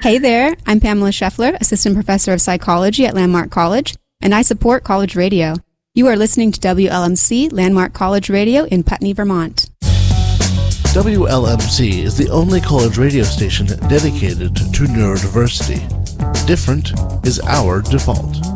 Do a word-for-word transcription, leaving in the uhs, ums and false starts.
Hey there, I'm Pamela Scheffler, Assistant Professor of Psychology at Landmark College, and I support College Radio. You are listening to W L M C, Landmark College Radio in Putney, Vermont. W L M C is the only college radio station dedicated to neurodiversity. Different is our default.